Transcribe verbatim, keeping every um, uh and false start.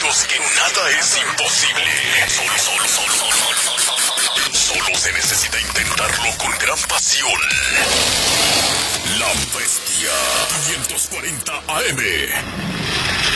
convencidos que nada es imposible. Solo, solo, solo, solo, solo, solo, solo se necesita intentarlo con gran pasión. La Bestia quinientos cuarenta A M.